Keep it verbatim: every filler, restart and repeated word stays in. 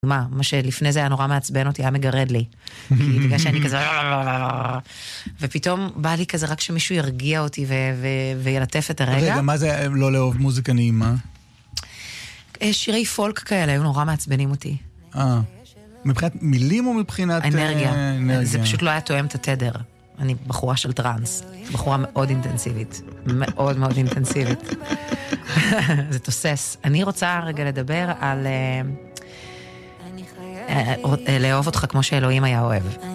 מה, מה שלפני זה היה נורא מעצבן אותי, היה מגרד לי. כי בגלל שאני כזה... ופתאום בא לי כזה רק שמישהו ירגיע אותי וילטף את הרגע. רגע, מה זה לא לאהוב מוזיקה נעימה? שירי פולק כאלה, היו נורא מעצבנים אותי. אה, מבחינת מילים או מבחינת... אנרגיה. זה פשוט לא היה תואם את התדר. אני בחורה של טרנס. בחורה מאוד אינטנסיבית. מאוד מאוד אינטנסיבית. זה תוסס. אני רוצה רגע לדבר על... לאהוב אותך כמו שאלוהים היה אוהב.